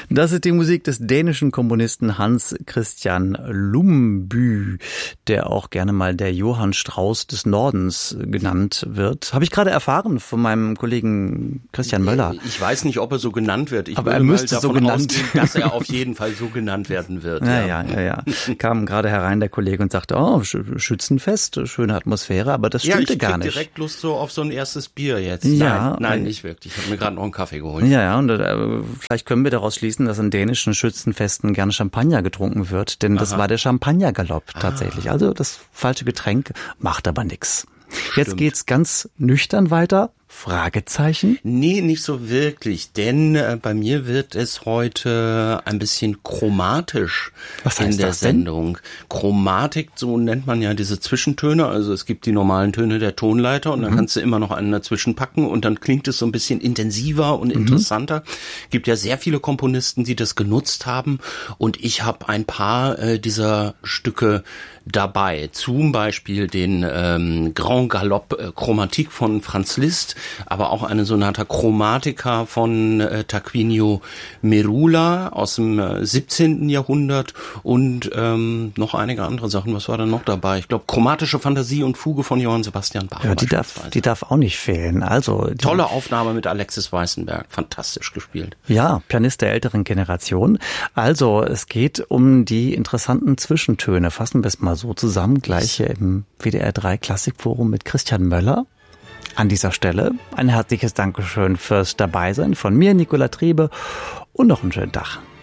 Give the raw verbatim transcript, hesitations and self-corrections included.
Das ist die Musik des dänischen Komponisten Hans Christian Lumbye, der auch gerne mal der Johann Strauss des Nordens genannt wird. Habe ich gerade erfahren von meinem Kollegen Christian Möller. Ich weiß nicht, ob er so genannt wird. Ich Aber er müsste mal so genannt ausgehen, dass er auf jeden Fall so genannt werden wird. Ja, ja, ja, ja. Kam gerade herein der Kollege und sagte, oh, Schützenfest, schöne Atmosphäre, aber das stimmte ja, gar nicht. Ich krieg direkt Lust so auf so ein erstes Bier jetzt. Ja, nein, nein, nicht wirklich. Ich habe mir gerade noch einen Kaffee geholt. Ja, ja, und äh, vielleicht können wir daraus schließen, dass an dänischen Schützenfesten gerne Champagner getrunken wird, denn das Aha. war der Champagnergalopp tatsächlich. Ah. Also das falsche Getränk macht aber nix. Jetzt Stimmt. geht's ganz nüchtern weiter. Fragezeichen? Nee, nicht so wirklich, denn äh, bei mir wird es heute ein bisschen chromatisch Was heißt in der das denn? Sendung. Chromatik, so nennt man ja diese Zwischentöne, also es gibt die normalen Töne der Tonleiter und dann mhm. kannst du immer noch einen dazwischen packen und dann klingt es so ein bisschen intensiver und interessanter. Mhm. Gibt ja sehr viele Komponisten, die das genutzt haben und ich habe ein paar äh, dieser Stücke dabei, zum Beispiel den ähm, Grand Galopp äh, Chromatique von Franz Liszt, aber auch eine Sonata Chromatica von äh, Tarquinio Merula aus dem äh, siebzehnten Jahrhundert und ähm, noch einige andere Sachen. Was war da noch dabei? Ich glaube, Chromatische Fantasie und Fuge von Johann Sebastian Bach. Ja, die darf, die darf auch nicht fehlen. Also die, tolle Aufnahme mit Alexis Weissenberg, fantastisch gespielt. Ja, Pianist der älteren Generation. Also es geht um die interessanten Zwischentöne. Fassen wir es mal so zusammen, gleich hier im W D R drei Klassikforum mit Christian Möller. An dieser Stelle ein herzliches Dankeschön fürs Dabeisein von mir, Nicola Triebe, und noch einen schönen Tag.